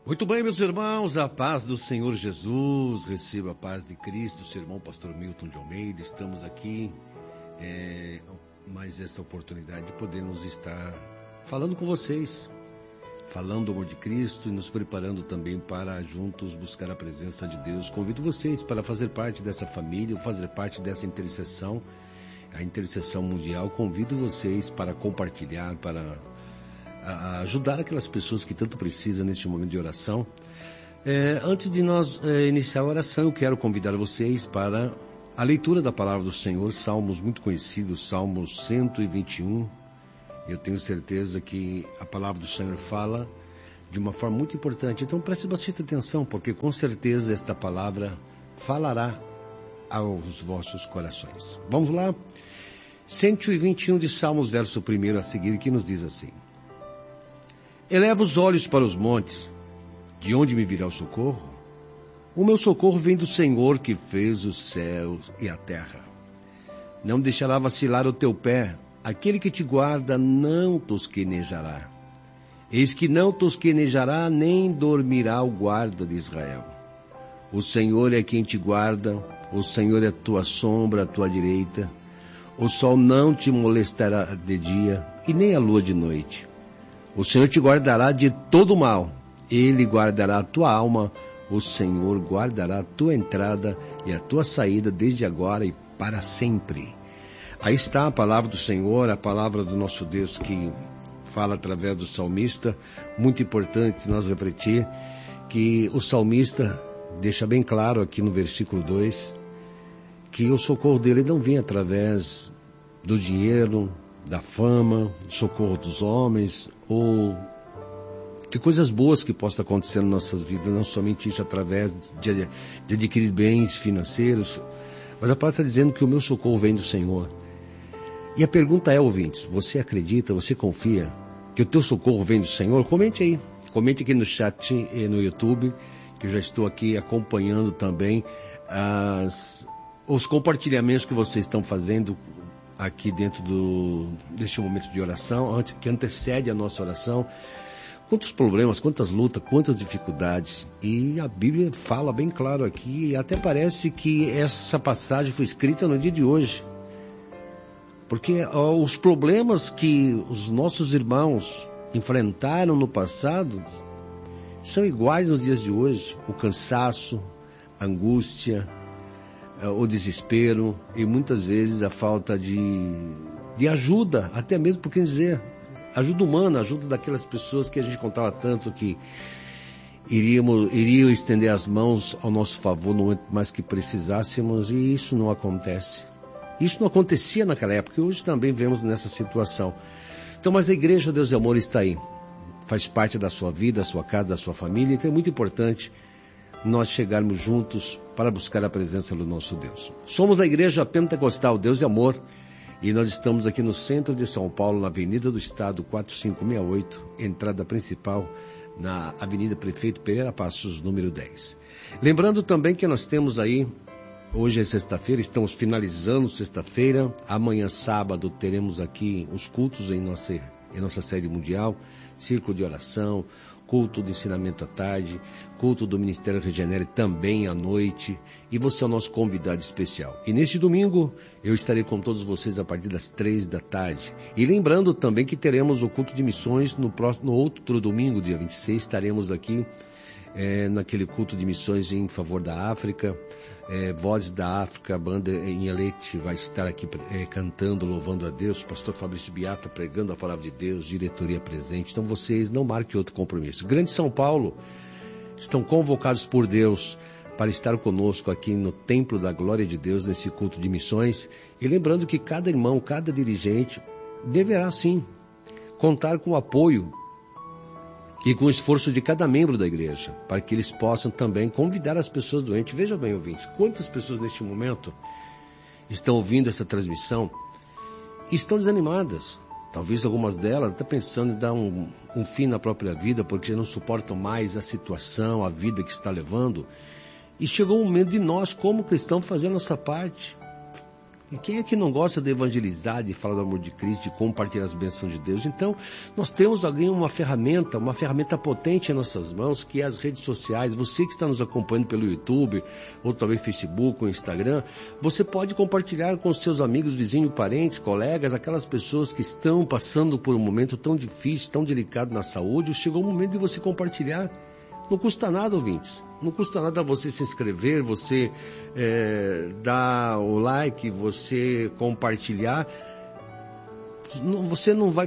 Muito bem, meus irmãos, a paz do Senhor Jesus, receba a paz de Cristo, seu irmão pastor Milton de Almeida. Estamos aqui, mais essa oportunidade de podermos estar falando com vocês, falando do amor de Cristo e nos preparando também para juntos buscar a presença de Deus. Convido vocês para fazer parte dessa família, fazer parte dessa intercessão, a intercessão mundial. Convido vocês para compartilhar, para ajudar aquelas pessoas que tanto precisam neste momento de oração. Antes de nós iniciar a oração, eu quero convidar vocês para a leitura da palavra do Senhor, salmos muito conhecidos, Salmos 121. Eu tenho certeza que a palavra do Senhor fala de uma forma muito importante, então preste bastante atenção, porque com certeza esta palavra falará aos vossos corações. Vamos lá? 121 de Salmos, verso 1 a seguir, que nos diz assim: Eleva os olhos para os montes, de onde me virá o socorro? O meu socorro vem do Senhor que fez os céus e a terra. Não deixará vacilar o teu pé, aquele que te guarda não tosquenejará. Eis que não tosquenejará, nem dormirá o guarda de Israel. O Senhor é quem te guarda, o Senhor é a tua sombra, à tua direita. O sol não te molestará de dia, e nem a lua de noite. O Senhor te guardará de todo mal, Ele guardará a tua alma, o Senhor guardará a tua entrada e a tua saída desde agora e para sempre. Aí está a palavra do Senhor, a palavra do nosso Deus que fala através do salmista. Muito importante nós refletir que o salmista deixa bem claro aqui no versículo 2, que o socorro dele não vem através do dinheiro, da fama, socorro dos homens, ou de coisas boas que possam acontecer nas nossas vidas, não somente isso através de adquirir bens financeiros, mas a palavra está dizendo que o meu socorro vem do Senhor. E a pergunta é, ouvintes, você acredita, você confia que o teu socorro vem do Senhor? Comente aqui no chat e no YouTube, que eu já estou aqui acompanhando também os compartilhamentos que vocês estão fazendo aqui dentro deste momento de oração, que antecede a nossa oração. Quantos problemas, quantas lutas, quantas dificuldades. E a Bíblia fala bem claro aqui, e até parece que essa passagem foi escrita no dia de hoje. Porque os problemas que os nossos irmãos enfrentaram no passado são iguais nos dias de hoje. O cansaço, a angústia, o desespero e muitas vezes a falta de ajuda, até mesmo, por que dizer, ajuda humana, ajuda daquelas pessoas que a gente contava tanto que iriam estender as mãos ao nosso favor no momento mais que precisássemos, e isso não acontece. Isso não acontecia naquela época, e hoje também vemos nessa situação. Então, mas a Igreja Deus e Amor está aí, faz parte da sua vida, da sua casa, da sua família, então é muito importante nós chegarmos juntos para buscar a presença do nosso Deus. Somos a Igreja Pentecostal Deus e Amor, e nós estamos aqui no centro de São Paulo, na Avenida do Estado 4568, entrada principal na Avenida Prefeito Pereira Passos, número 10. Lembrando também que nós temos aí, hoje é sexta-feira, estamos finalizando sexta-feira, amanhã sábado teremos aqui os cultos em nossa sede mundial, círculo de oração, culto de ensinamento à tarde, culto do Ministério Regenere também à noite, e você é o nosso convidado especial. E neste domingo eu estarei com todos vocês a partir das 3 da tarde. E lembrando também que teremos o culto de missões no outro domingo, dia 26, estaremos aqui naquele culto de missões em favor da África, Vozes da África, a banda em Elete vai estar aqui cantando, louvando a Deus, pastor Fabrício Biata pregando a palavra de Deus, diretoria presente. Então vocês não marquem outro compromisso. Grande São Paulo estão convocados por Deus para estar conosco aqui no Templo da Glória de Deus, nesse culto de missões. E lembrando que cada irmão, cada dirigente deverá sim contar com o apoio e com o esforço de cada membro da igreja, para que eles possam também convidar as pessoas doentes. Veja bem, ouvintes, quantas pessoas neste momento estão ouvindo essa transmissão e estão desanimadas. Talvez algumas delas até pensando em dar um fim na própria vida, porque já não suportam mais a situação, a vida que está levando. E chegou o momento de nós, como cristãos, fazer a nossa parte. E quem é que não gosta de evangelizar, de falar do amor de Cristo, de compartilhar as bênçãos de Deus? Então, nós temos uma ferramenta potente em nossas mãos, que é as redes sociais. Você que está nos acompanhando pelo YouTube, ou talvez Facebook ou Instagram, você pode compartilhar com os seus amigos, vizinhos, parentes, colegas, aquelas pessoas que estão passando por um momento tão difícil, tão delicado na saúde. Chegou o momento de você compartilhar. Não custa nada, ouvintes. Não custa nada você se inscrever, você dar o like, você compartilhar. Você não vai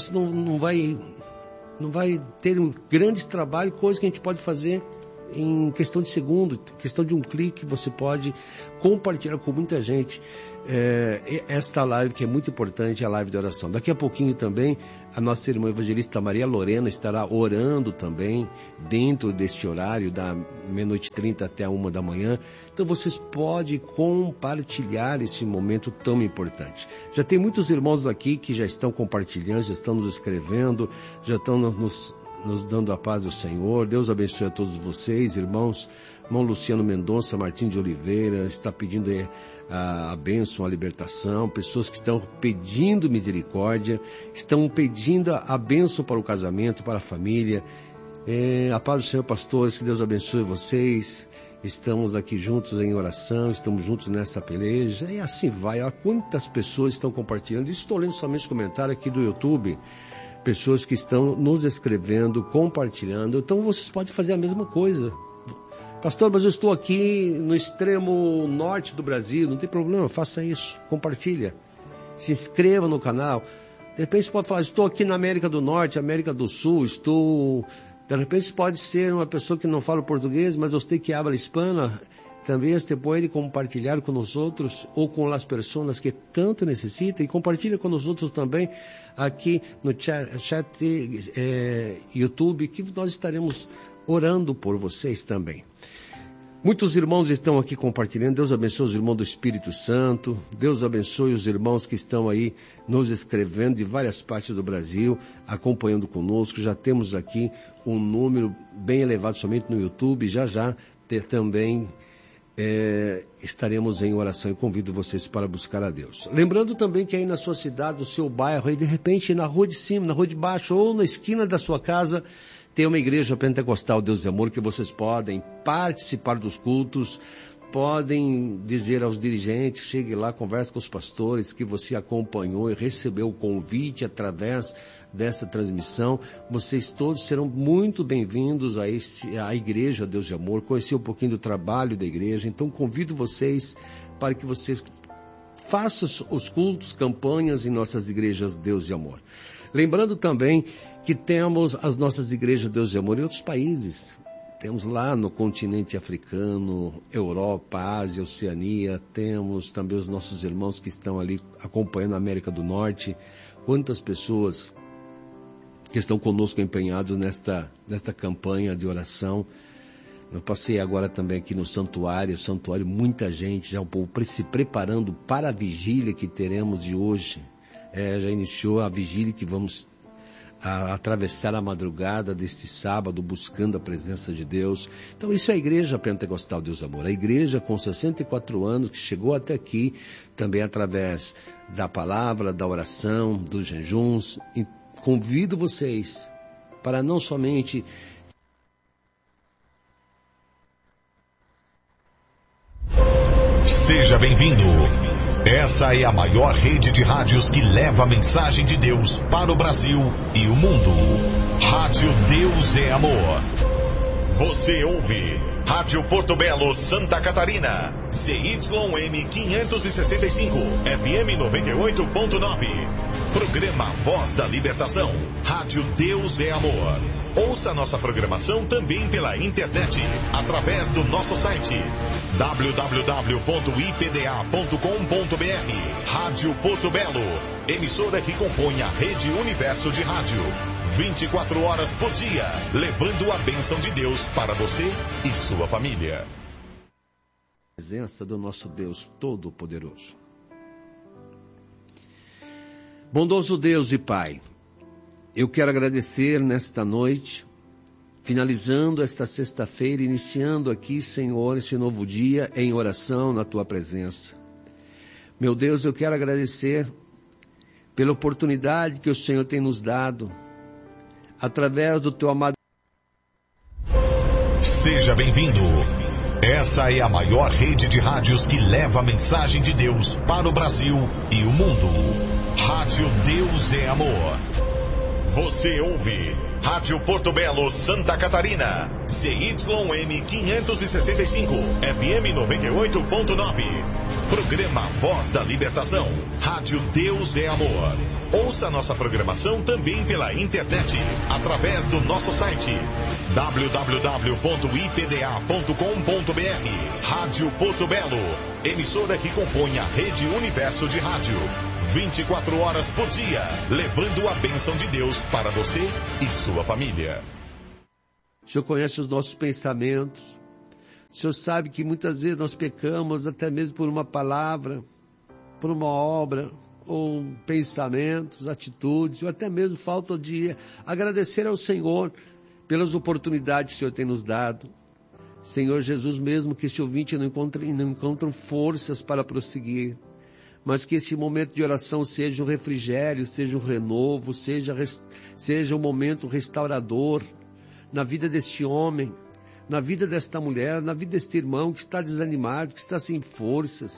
ter um grande trabalho, coisa que a gente pode fazer em questão de segundo, questão de um clique. Você pode compartilhar com muita gente esta live, que é muito importante, a live de oração. Daqui a pouquinho também a nossa irmã evangelista Maria Lorena estará orando também dentro deste horário da 00:30 até a 1 da manhã. Então vocês podem compartilhar esse momento tão importante. Já tem muitos irmãos aqui que já estão compartilhando, já estão nos escrevendo, já estão nos dando a paz do Senhor. Deus abençoe a todos vocês, irmãos. Irmão Luciano Mendonça Martins de Oliveira está pedindo a bênção, a libertação. Pessoas que estão pedindo misericórdia, estão pedindo a bênção para o casamento, para a família. A paz do Senhor, pastores, que Deus abençoe vocês. Estamos aqui juntos em oração, estamos juntos nessa peleja, e assim vai. Olha quantas pessoas estão compartilhando. Estou lendo somente os comentários aqui do YouTube. Pessoas que estão nos escrevendo, compartilhando. Então vocês podem fazer a mesma coisa. Pastor, mas eu estou aqui no extremo norte do Brasil. Não tem problema, faça isso. Compartilha. Se inscreva no canal. De repente você pode falar, estou aqui na América do Norte, América do Sul, De repente pode ser uma pessoa que não fala português, mas você que habla hispana. Também você pode compartilhar com nós outros ou com as pessoas que tanto necessitam, e compartilha com nós outros também aqui no chat YouTube, que nós estaremos orando por vocês também. Muitos irmãos estão aqui compartilhando. Deus abençoe os irmãos do Espírito Santo. Deus abençoe os irmãos que estão aí nos escrevendo de várias partes do Brasil, acompanhando conosco. Já temos aqui um número bem elevado somente no YouTube. Já também estaremos em oração, e convido vocês para buscar a Deus. Lembrando também que aí na sua cidade, no seu bairro, aí de repente na rua de cima, na rua de baixo ou na esquina da sua casa, tem uma igreja pentecostal Deus de Amor, que vocês podem participar dos cultos, podem dizer aos dirigentes, chegue lá, converse com os pastores, que você acompanhou e recebeu o convite através dessa transmissão. Vocês todos serão muito bem-vindos à igreja Deus de Amor, conhecer um pouquinho do trabalho da igreja. Então convido vocês para que vocês façam os cultos, campanhas em nossas igrejas Deus de Amor. Lembrando também que temos as nossas igrejas Deus de Amor em outros países. Temos lá no continente africano, Europa, Ásia, Oceania. Temos também os nossos irmãos que estão ali acompanhando a América do Norte. Quantas pessoas que estão conosco empenhados nesta campanha de oração. Eu passei agora também aqui no santuário, muita gente, já o povo se preparando para a vigília que teremos de hoje. Já iniciou a vigília que vamos atravessar a madrugada deste sábado, buscando a presença de Deus. Então isso é a Igreja Pentecostal Deus Amor, a igreja com 64 anos, que chegou até aqui, também através da palavra, da oração, dos jejuns. E convido vocês para não somente Seja bem-vindo. Essa é a maior rede de rádios que leva a mensagem de Deus para o Brasil e o mundo. Rádio Deus é Amor. Você ouve Rádio Porto Belo, Santa Catarina. CYM 565, FM 98.9. Programa Voz da Libertação. Rádio Deus é Amor. Ouça nossa programação também pela internet, através do nosso site www.ipda.com.br. Rádio Porto Belo, emissora que compõe a Rede Universo de Rádio. 24 horas por dia, levando a bênção de Deus para você e sua família. Presença do nosso Deus Todo-Poderoso. Bondoso Deus e Pai, eu quero agradecer nesta noite, finalizando esta sexta-feira, iniciando aqui, Senhor, esse novo dia em oração na Tua presença. Meu Deus, eu quero agradecer pela oportunidade que o Senhor tem nos dado, através do teu amado. Seja bem-vindo. Essa é a maior rede de rádios que leva a mensagem de Deus para o Brasil e o mundo. Rádio Deus é Amor. Você ouve Rádio Porto Belo, Santa Catarina. CYM 565, FM 98.9. Programa Voz da Libertação. Rádio Deus é Amor. Ouça nossa programação também pela internet, através do nosso site www.ipda.com.br. Rádio Porto Belo, emissora que compõe a Rede Universo de Rádio. 24 horas por dia, levando a bênção de Deus para você e sua família. O Senhor conhece os nossos pensamentos. O Senhor sabe que muitas vezes nós pecamos até mesmo por uma palavra, por uma obra, ou pensamentos, atitudes, ou até mesmo falta de agradecer ao Senhor pelas oportunidades que o Senhor tem nos dado. Senhor Jesus, mesmo que este ouvinte não encontre forças para prosseguir, mas que esse momento de oração seja um refrigério, seja um renovo, seja um momento restaurador na vida deste homem, na vida desta mulher, na vida deste irmão que está desanimado, que está sem forças.